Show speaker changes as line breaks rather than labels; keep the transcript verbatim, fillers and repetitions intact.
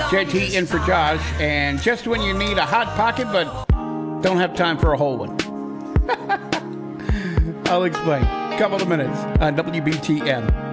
J T in for Josh, and just when you need a hot pocket but don't have time for a whole one. I'll explain. Couple of minutes on W B T N.